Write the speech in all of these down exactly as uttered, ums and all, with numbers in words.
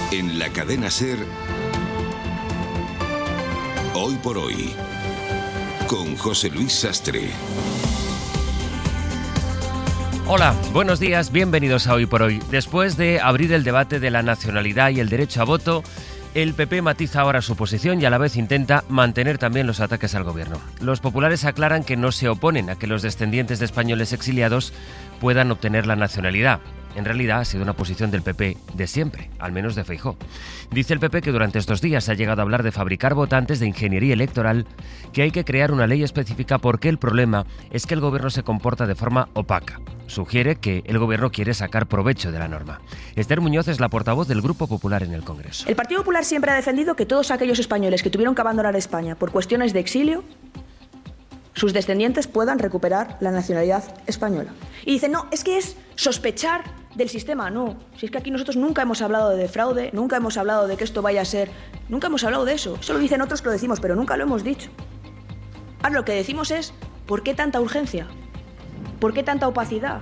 En la cadena SER, Hoy por Hoy, con José Luis Sastre. Hola, buenos días, bienvenidos a Hoy por Hoy. Después de abrir el debate de la nacionalidad y el derecho a voto, el P P matiza ahora su posición y a la vez intenta mantener también los ataques al gobierno. Los populares aclaran que no se oponen a que los descendientes de españoles exiliados puedan obtener la nacionalidad. En realidad ha sido una posición del P P de siempre, al menos de Feijóo. Dice el P P que durante estos días ha llegado a hablar de fabricar votantes, de ingeniería electoral, que hay que crear una ley específica porque el problema es que el gobierno se comporta de forma opaca. Sugiere que el gobierno quiere sacar provecho de la norma. Esther Muñoz es la portavoz del Grupo Popular en el Congreso. El Partido Popular siempre ha defendido que todos aquellos españoles que tuvieron que abandonar España por cuestiones de exilio, sus descendientes puedan recuperar la nacionalidad española. Y dicen, no, es que es sospechar del sistema. No, si es que aquí nosotros nunca hemos hablado de fraude, nunca hemos hablado de que esto vaya a ser... Nunca hemos hablado de eso. Eso lo dicen otros que lo decimos, pero nunca lo hemos dicho. Ahora lo que decimos es, ¿por qué tanta urgencia? ¿Por qué tanta opacidad?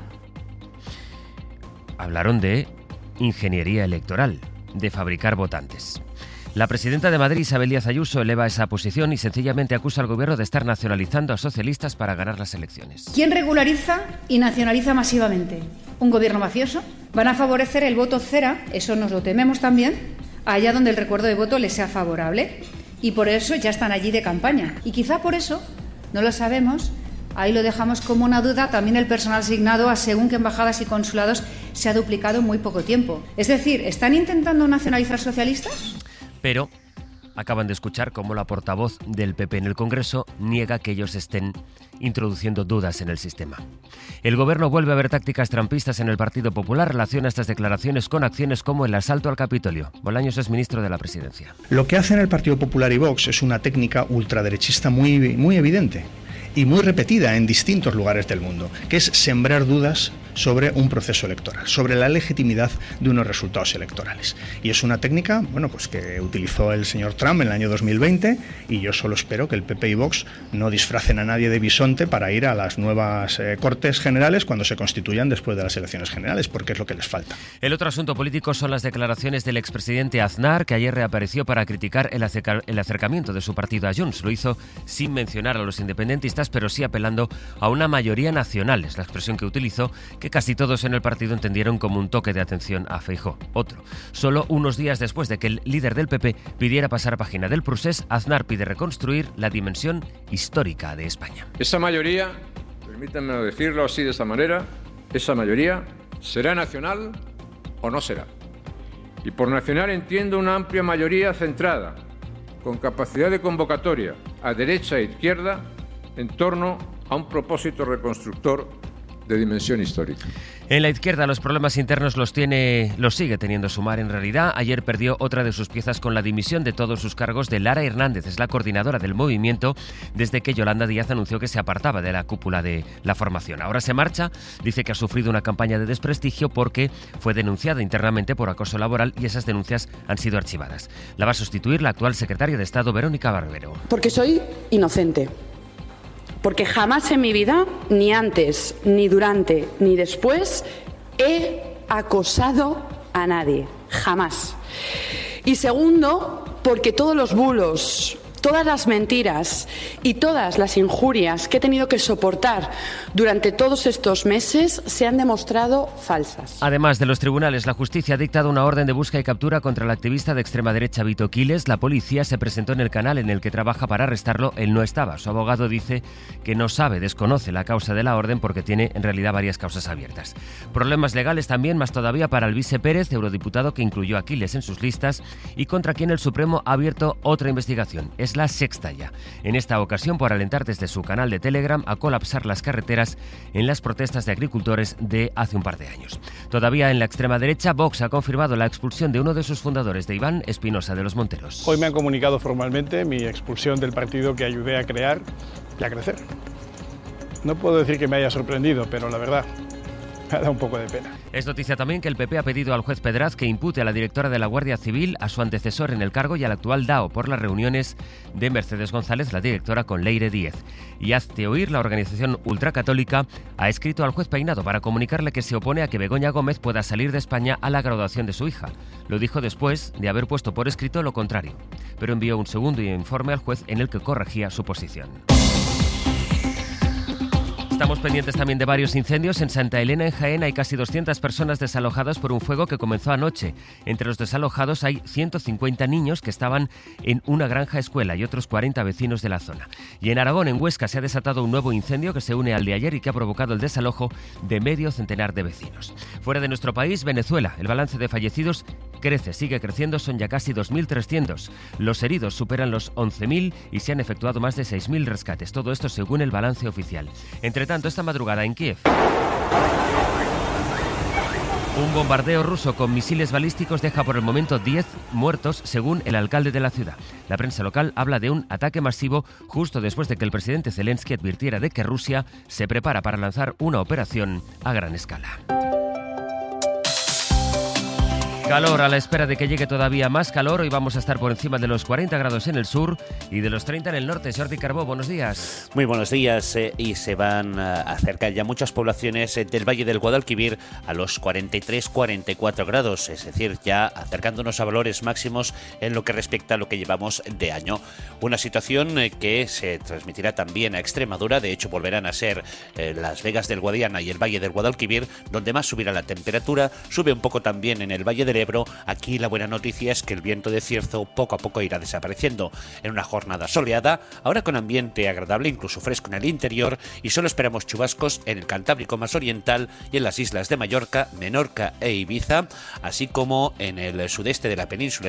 Hablaron de ingeniería electoral, de fabricar votantes. La presidenta de Madrid, Isabel Díaz Ayuso, eleva esa posición y sencillamente acusa al gobierno de estar nacionalizando a socialistas para ganar las elecciones. ¿Quién regulariza y nacionaliza masivamente? ¿Un gobierno mafioso? Van a favorecer el voto cera, eso nos lo tememos también, allá donde el recuerdo de voto les sea favorable. Y por eso ya están allí de campaña. Y quizá por eso, no lo sabemos, ahí lo dejamos como una duda, también el personal asignado a según qué embajadas y consulados se ha duplicado en muy poco tiempo. Es decir, ¿están intentando nacionalizar socialistas? Pero acaban de escuchar cómo la portavoz del P P en el Congreso niega que ellos estén introduciendo dudas en el sistema. El gobierno vuelve a ver tácticas trampistas en el Partido Popular, relaciona estas declaraciones con acciones como el asalto al Capitolio. Bolaños es ministro de la Presidencia. Lo que hacen el Partido Popular y Vox es una técnica ultraderechista muy, muy evidente y muy repetida en distintos lugares del mundo, que es sembrar dudas sobre un proceso electoral, sobre la legitimidad de unos resultados electorales. Y es una técnica, bueno, pues que utilizó el señor Trump en el año dos mil veinte, y yo solo espero que el P P y Vox no disfracen a nadie de bisonte para ir a las nuevas eh, Cortes Generales cuando se constituyan después de las elecciones generales, porque es lo que les falta. El otro asunto político son las declaraciones del expresidente Aznar, que ayer reapareció para criticar el, acerca- el acercamiento de su partido a Junts. Lo hizo sin mencionar a los independentistas, pero sí apelando a una mayoría nacional, es la expresión que utilizó, que casi todos en el partido entendieron como un toque de atención a Feijóo. Otro. Solo unos días después de que el líder del P P pidiera pasar página del procés, Aznar pide reconstruir la dimensión histórica de España. Esa mayoría, permítanme decirlo así de esta manera, esa mayoría será nacional o no será. Y por nacional entiendo una amplia mayoría centrada, con capacidad de convocatoria a derecha e izquierda, en torno a un propósito reconstructor de dimensión histórica. En la izquierda los problemas internos los tiene, los sigue teniendo Sumar en realidad. Ayer perdió otra de sus piezas con la dimisión de todos sus cargos de Lara Hernández, es la coordinadora del movimiento, desde que Yolanda Díaz anunció que se apartaba de la cúpula de la formación. Ahora se marcha, dice que ha sufrido una campaña de desprestigio porque fue denunciada internamente por acoso laboral y esas denuncias han sido archivadas. La va a sustituir la actual secretaria de Estado, Verónica Barbero. Porque soy inocente. Porque jamás en mi vida, ni antes, ni durante, ni después, he acosado a nadie. Jamás. Y segundo, porque todos los bulos, todas las mentiras y todas las injurias que he tenido que soportar durante todos estos meses se han demostrado falsas. Además de los tribunales, la justicia ha dictado una orden de busca y captura contra el activista de extrema derecha Vito Quiles. La policía se presentó en el canal en el que trabaja para arrestarlo. Él no estaba. Su abogado dice que no sabe, desconoce la causa de la orden porque tiene en realidad varias causas abiertas. Problemas legales también, más todavía para Elvise Pérez, eurodiputado que incluyó a Quiles en sus listas y contra quien el Supremo ha abierto otra investigación. Es la sexta ya. En esta ocasión por alentar desde su canal de Telegram a colapsar las carreteras en las protestas de agricultores de hace un par de años. Todavía en la extrema derecha, Vox ha confirmado la expulsión de uno de sus fundadores, de Iván Espinosa de los Monteros. Hoy me han comunicado formalmente mi expulsión del partido que ayudé a crear y a crecer. No puedo decir que me haya sorprendido, pero la verdad, me ha dado un poco de pena. Es noticia también que el P P ha pedido al juez Pedraz que impute a la directora de la Guardia Civil, a su antecesor en el cargo y al actual D A O por las reuniones de Mercedes González, la directora, con Leire Díez. Y hazte oír, la organización ultracatólica ha escrito al juez Peinado para comunicarle que se opone a que Begoña Gómez pueda salir de España a la graduación de su hija. Lo dijo después de haber puesto por escrito lo contrario, pero envió un segundo informe al juez en el que corregía su posición. Estamos pendientes también de varios incendios. En Santa Elena, en Jaén, hay casi doscientas personas desalojadas por un fuego que comenzó anoche. Entre los desalojados hay ciento cincuenta niños que estaban en una granja escuela y otros cuarenta vecinos de la zona. Y en Aragón, en Huesca, se ha desatado un nuevo incendio que se une al de ayer y que ha provocado el desalojo de medio centenar de vecinos. Fuera de nuestro país, Venezuela, el balance de fallecidos crece, sigue creciendo, son ya casi dos mil trescientos. Los heridos superan los once mil y se han efectuado más de seis mil rescates. Todo esto según el balance oficial. Entre tanto, esta madrugada en Kiev, un bombardeo ruso con misiles balísticos deja por el momento diez muertos, según el alcalde de la ciudad. La prensa local habla de un ataque masivo justo después de que el presidente Zelensky advirtiera de que Rusia se prepara para lanzar una operación a gran escala. Calor a la espera de que llegue todavía más calor. Hoy vamos a estar por encima de los cuarenta grados en el sur y de los treinta en el norte. Jordi Carbó, buenos días. Muy buenos días. Eh, y se van a acercar ya muchas poblaciones eh, del Valle del Guadalquivir a los cuarenta y tres cuarenta y cuatro grados, es decir, ya acercándonos a valores máximos en lo que respecta a lo que llevamos de año. Una situación eh, que se transmitirá también a Extremadura. De hecho, volverán a ser eh, las Vegas del Guadiana y el Valle del Guadalquivir, donde más subirá la temperatura. Sube un poco también en el Valle del Ebro. Aquí la buena noticia es que el viento de Cierzo poco a poco irá desapareciendo en una jornada soleada, ahora con ambiente agradable, incluso fresco en el interior, y solo esperamos chubascos en el Cantábrico más oriental y en las islas de Mallorca, Menorca e Ibiza, así como en el sudeste de la península